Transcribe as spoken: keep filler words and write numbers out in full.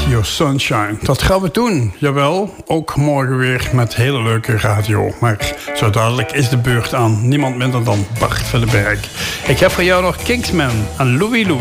Radio Sunshine. Dat gaan we doen, jawel. Ook morgen weer met hele leuke radio. Maar zo dadelijk is de beurt aan niemand minder dan Bart van den Berg. Ik heb voor jou nog Kingsman en Louie Louie.